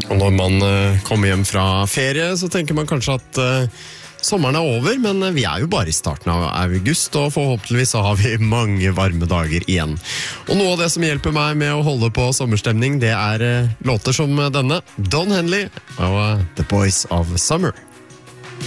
Og når man kommer hjem fra ferie, så tenker man kanskje at sommeren er over, men vi er jo bare i starten av august, og forhåpentligvis så har vi mange varme dager igjen. Og noe av det som hjelper meg med å holde på sommerstemning, det er låter som denne, Don Henley og The Boys of Summer.